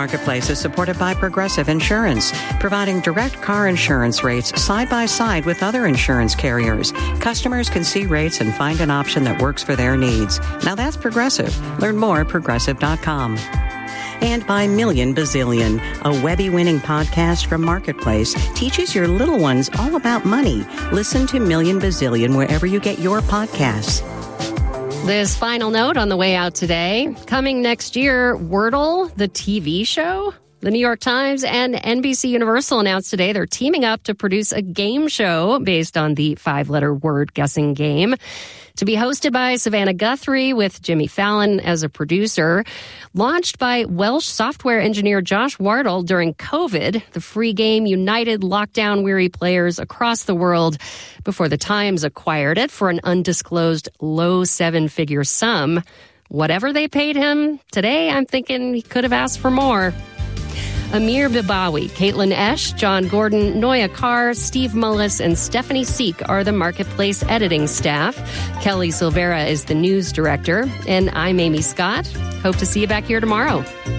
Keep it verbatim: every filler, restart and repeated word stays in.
Marketplace is supported by Progressive Insurance, providing direct car insurance rates side by side with other insurance carriers. Customers can see rates and find an option that works for their needs. Now that's Progressive. Learn more at progressive dot com. And by Million Bazillion, a Webby-winning podcast from Marketplace, teaches your little ones all about money. Listen to Million Bazillion wherever you get your podcasts. This final note on the way out today. Coming next year, Wordle, the T V show. The New York Times and N B C Universal announced today they're teaming up to produce a game show based on the five-letter word guessing game. To be hosted by Savannah Guthrie with Jimmy Fallon as a producer. Launched by Welsh software engineer Josh Wardle during COVID, the free game united lockdown-weary players across the world before the Times acquired it for an undisclosed low seven-figure sum. Whatever they paid him, today I'm thinking he could have asked for more. Amir Bibawi, Caitlin Esch, John Gordon, Noya Carr, Steve Mullis, and Stephanie Seek are the Marketplace editing staff. Kelly Silvera is the news director. And I'm Amy Scott. Hope to see you back here tomorrow.